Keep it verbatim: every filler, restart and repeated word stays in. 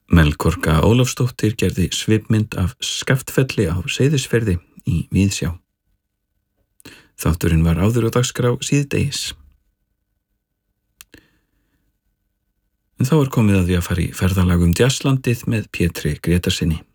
Melkorka Ólafsdóttir gerði svipmynd af Skaftfelli á Seyðisfirði í Víðsjá. Þátturinn var áður á dagskrá síðdegis. En þá er komið að því að fara í ferðalag um Djasslandið með Pétri Grétarsyni.